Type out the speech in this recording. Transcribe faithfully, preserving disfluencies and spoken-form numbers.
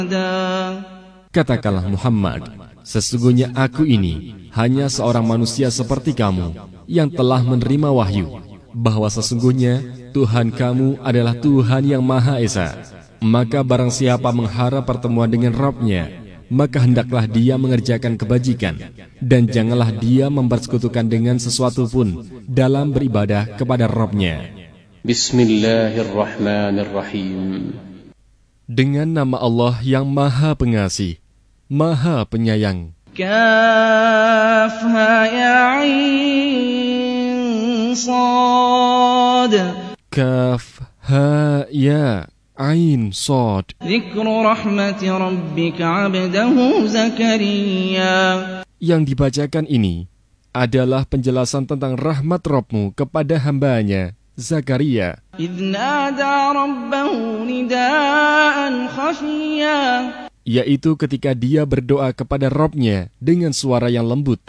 Katakanlah Muhammad, sesungguhnya aku ini hanya seorang manusia seperti kamu yang telah menerima wahyu, bahwa sesungguhnya Tuhan kamu adalah Tuhan yang Maha Esa. Maka barang siapa mengharap pertemuan dengan Rabb-Nya, maka hendaklah dia mengerjakan kebajikan, dan janganlah dia mempersekutukan dengan sesuatu pun dalam beribadah kepada Rabb-Nya. Bismillahirrahmanirrahim. Dengan nama Allah yang Maha Pengasih, Maha Penyayang. Kaf ha ya ain sad. Kaf ha ya ain sad. Dzikru rahmati rabbika 'abdahu Zakaria. Yang dibacakan ini adalah penjelasan tentang rahmat Rabb-Mu kepada hambanya Zakaria. إذ نادى ربه نداء خفيا. Yaitu ketika dia berdoa kepada Rabb-Nya dengan suara yang lembut.